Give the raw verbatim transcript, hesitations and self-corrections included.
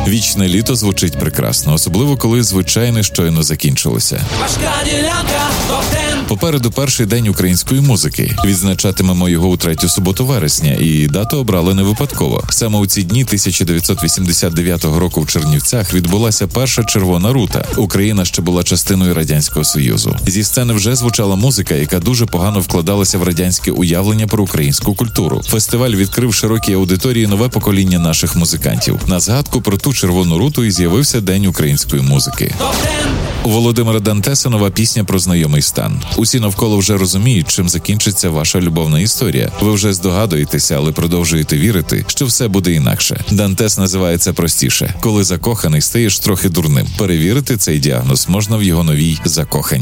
Вічне літо звучить прекрасно, особливо коли звичайне щойно закінчилося. Важка ділянка, топ-ден. Попереду перший день української музики. Відзначатимемо його у третю суботу вересня, і дату обрали не випадково. Саме у ці дні тисяча дев'ятсот вісімдесят дев'ятого року в Чернівцях відбулася перша «Червона рута». Україна ще була частиною Радянського Союзу. Зі сцени вже звучала музика, яка дуже погано вкладалася в радянське уявлення про українську культуру. Фестиваль відкрив широкій аудиторії нове покоління наших музикантів. На згадку про ту «Червону руту» і з'явився День української музики. У Володимира Дантеса нова пісня про знайомий стан. Усі навколо вже розуміють, чим закінчиться ваша любовна історія. Ви вже здогадуєтеся, але продовжуєте вірити, що все буде інакше. Дантес називає це простіше. Коли закоханий, стаєш трохи дурним. Перевірити цей діагноз можна в його новій «Закохані».